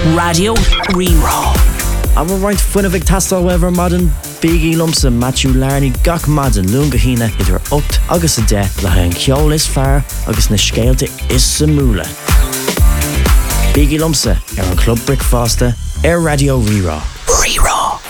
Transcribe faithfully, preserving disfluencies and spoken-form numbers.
Radio Rerá. I'm right funna Vic Tastal wever modern Biggie Lumpsa Matthew Larney gach madan lunga hina idir ocht agus a de le an ceol is fear agus na scéalte is samúla. Biggie Lumpsa ar an Club Brick Fásta ar Radio Rerá. Rerá.